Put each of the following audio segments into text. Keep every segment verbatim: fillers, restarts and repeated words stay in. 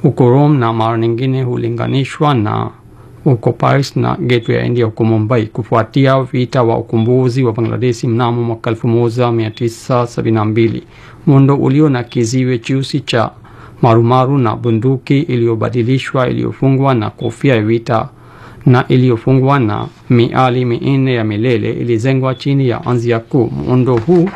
huko Rome na mara nyingine hulinganishwa na huko Paris na Gateway ya India huko Mumbai. Kufuatia vita wa ukombozi wa Bangladesh mnamo mwaka elfu moja mia tisa sabini na mbili, muundo ulio na kiziwe cheusi cha marumaru na bunduki iliyobadilishwa iliyofungwa na kofia ya vita na iliyofungwa na miali minne ya milele ilizengwa chini ya anzia kuu. Muundo huu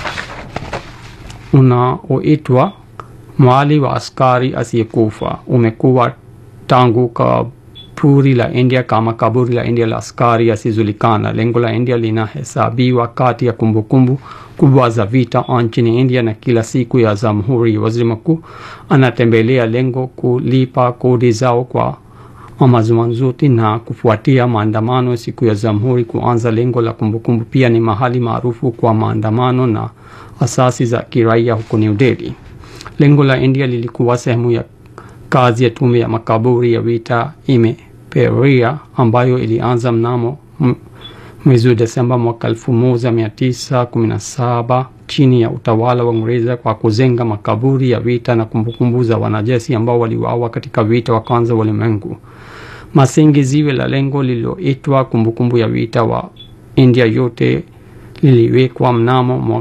unaoitwa mwali wa askari asiyekufa umekuwa tangu kaburi la India kama kaburi la India la askari asiyejulikana. Lengo la India linahesabiwa kati ya kumbukumbu kubwa za vita nchini India, na kila siku ya Jamhuri waziri mkuu anatembelea lengo kulipa kodi zao kwa mazungumzo na kufuatia maandamano siku ya Jamhuri kuanza. Lengo la kumbukumbu pia ni mahali maarufu kwa maandamano na asasi za kiraia huko New Delhi. Lengo la India lilikuwa sehemu ya kazi ya tume ya makaburi ya vita imeperia ambayo ilianza mnamo mwezi Desemba mwaka elfu moja mia tisa kumi na saba chini ya utawala wa Uingereza kwa kuzenga makaburi ya vita na kumbukumbu za wanajeshi ambao waliuawa katika vita wa kwanza wa ulimwengu. Masingi ziwe la lengo lililoitwa kumbukumbu ya vita wa India yote liliwekwa mnamo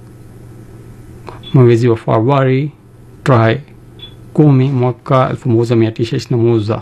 mwezi wa Februari tarehe kumi mwaka elfu moja mia tisa ishirini na moja.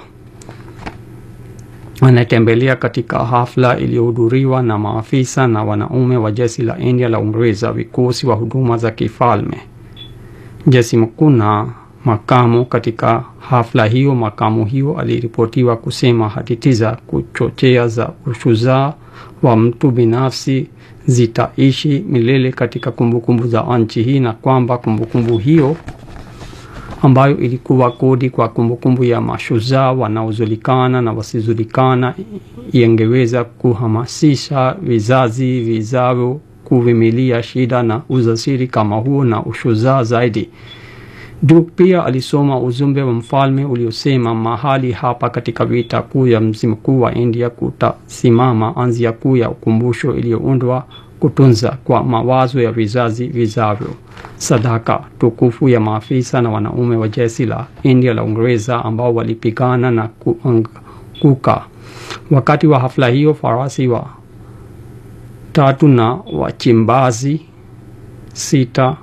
Anatembelea katika hafla iliyohudhuriwa na maafisa na wanaume wa jeshi la India la Uingereza, vikosi wa huduma za kifalme, jeshi mkuu na makamu. Katika hafla hiyo, makamu hiyo aliripotiwa kusema hadithi za kuchochea za ushujaa wa mtu binafsi zitaishi milele katika kumbukumbu za nchi hii, na kwamba kumbukumbu hiyo ambayo ilikuwa kodi kwa kumbukumbu ya mashujaa wanaojulikana na wasijulikana ingeweza kuhamasisha vizazi vijavyo kuvumilia shida na ujasiri kama huo na ushujaa zaidi. Duke pia alisoma ujumbe wa mfalme uliosema mahali hapa katika vita kuu ya mji mkuu wa India kutasimama anzia kuu ya ukumbusho iliyoundwa kutunza kwa mawazo ya vizazi vijavyo. Sadaka tukufu ya maafisa na wanaume wa jeshi la India la Uingereza ambao walipigana na kuanguka. Wakati wa hafla hiyo, farasi wa tatu na wachimbazi sita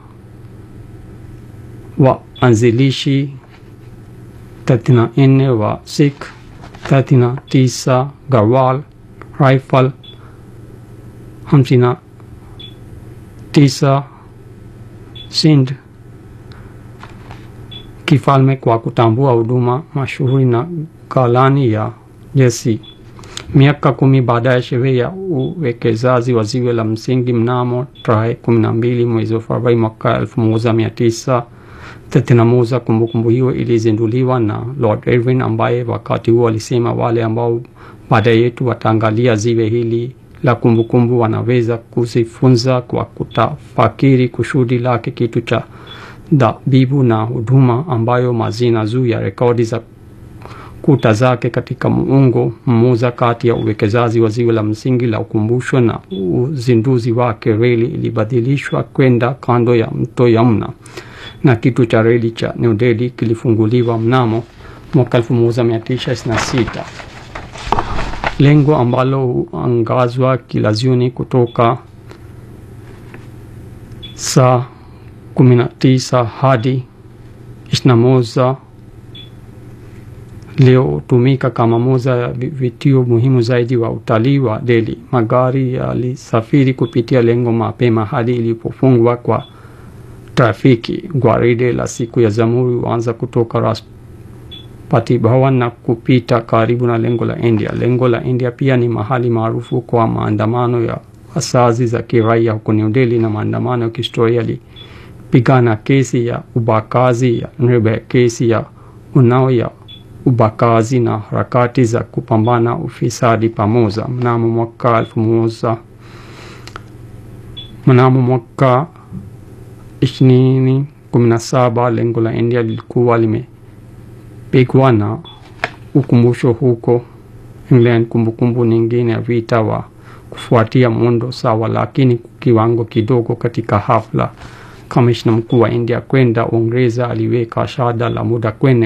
wa anzilishi thelathini na nne wa Sikh, thelathini na tisa Garhwal Rifle, hamsini na tisa Sindh kifalme kwa kutambua huduma mashuhuri na galani ya jeshi. Miaka kumi baadaye, sherehe ya uwekezaji wa ziwe la msingi mnamo tarehe kumi na mbili mwezi wa Februari mwaka elfu moja mia tisa thelathini na moja. Kumbukumbu hiyo ilizinduliwa na Lord Irwin ambaye wakati huo alisema wale ambao baada yetu wataangalia ziwe hili la kumbukumbu wanaweza kuzifunza kwa kutafakiri kusudi lake kitu cha dhabibu na huduma ambayo mazina juu ya rekodi za kuta zake katika muungo mmoja kati ya uwekezaji wa ziwe la msingi la ukumbusho na uzinduzi wake. Reli ilibadilishwa kwenda kando ya mto Yamuna na kitu cha reli cha New Delhi kilifunguliwa mnamo mwaka elfu moja mia tisa ishirini na sita. Lengo ambalo huangazwa kila jioni kutoka saa kumi na tisa hadi ishirini na moja leo hutumika kama moja ya vituo muhimu zaidi wa utalii wa Delhi. Magari yalisafiri kupitia lengo mapema hadi ilipofungwa kwa trafiki. Gwaride la siku ya Jamhuri huanza kutoka Rashtrapati Bhavan na kupita karibu na lengo la India. Lengo la India pia ni mahali maarufu kwa maandamano ya asasi za kiraia huko New Delhi na maandamano ya kihistoria yalipigana kesi ya ubakazi ya Nirbhaya, kesi ya Unnao ya ubakazi na harakati za kupambana ufisadi pamoja. Mnamo mwaka elfu moja mnamo mwaka ishirini kumi na saba lengo la India lilikuwa limepigwa na ukumbusho huko England. Kumbukumbu nyingine ya vita wa kufuatia muundo sawa lakini kiwango kidogo katika hafla. Kamishna mkuu wa India kwenda Uingereza aliweka shada la muda kwenye